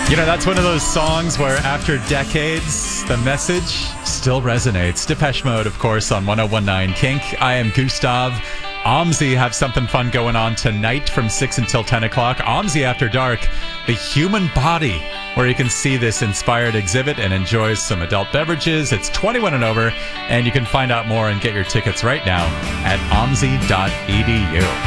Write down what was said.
You know, that's one of those songs where after decades, the message still resonates. Depeche Mode, of course, on 101.9 Kink. I am Gustav. OMSI have something fun going on tonight from 6 until 10 o'clock. OMSI After Dark, the human body, where you can see this inspired exhibit and enjoy some adult beverages. It's 21 and over, and you can find out more and get your tickets right now at omsi.edu.